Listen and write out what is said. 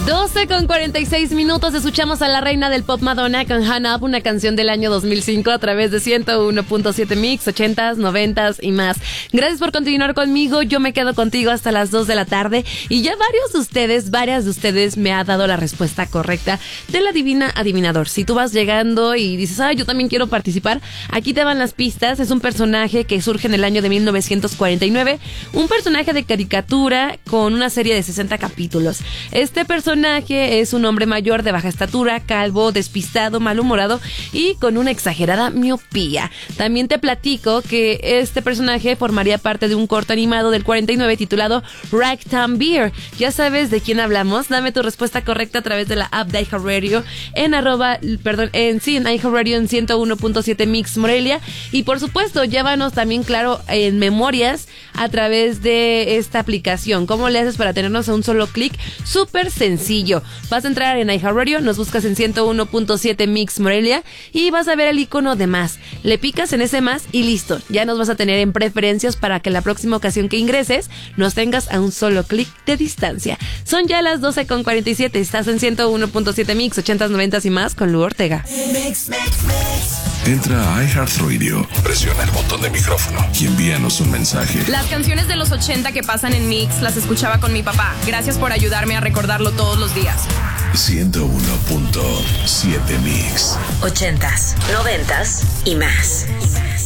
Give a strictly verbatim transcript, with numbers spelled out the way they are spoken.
doce con cuarenta y seis minutos, escuchamos a la reina del pop Madonna con Hang Up, una canción del año dos mil cinco a través de ciento uno punto siete Mix, ochentas, noventas y más. Gracias por continuar conmigo, yo me quedo contigo hasta las dos de la tarde y ya varios de ustedes, varias de ustedes me ha dado la respuesta correcta de la divina adivinador. Si tú vas llegando y dices, ah, yo también quiero participar, aquí te van las pistas. Es un personaje que surge en el año de mil novecientos cuarenta y nueve, un personaje de caricatura con una serie de sesenta capítulos. Este personaje es un hombre mayor de baja estatura, calvo, despistado, malhumorado y con una exagerada miopía. También te platico que este personaje formaría parte de un corto animado del cuarenta y nueve titulado Ragtime Bear. ¿Ya sabes de quién hablamos? Dame tu respuesta correcta a través de la app de iHeartRadio en arroba, perdón, en sí, en iHeartRadio en ciento uno punto siete Mix Morelia. Y por supuesto, llévanos también, claro, en memorias a través de esta aplicación. ¿Cómo le haces para tenernos a un solo clic? Súper sencillo. Vas a entrar en iHeartRadio, nos buscas en ciento uno punto siete Mix Morelia y vas a ver el icono de más. Le picas en ese más y listo. Ya nos vas a tener en preferencias para que la próxima ocasión que ingreses nos tengas a un solo clic de distancia. Son ya las doce con cuarenta y siete. Estás en ciento uno punto siete Mix, ochentas, noventas y más con Lu Ortega. Mix, mix, mix. Entra a iHeartRadio, presiona el botón de micrófono y envíanos un mensaje. Las canciones de los ochenta que pasan en Mix las escuchaba con mi papá. Gracias por ayudarme a recordarlo todos los días. ciento uno punto siete Mix. Ochentas, noventas y más.